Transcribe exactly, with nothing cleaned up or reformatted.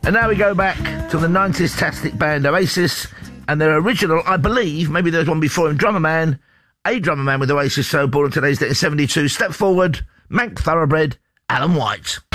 And now we go back to the nineties-tastic band Oasis and their original, I believe, maybe there's one before him, Drummer Man, a drummer man with Oasis, so born on today's date in seventy-two. Step forward, Manc Thoroughbred, Alan White.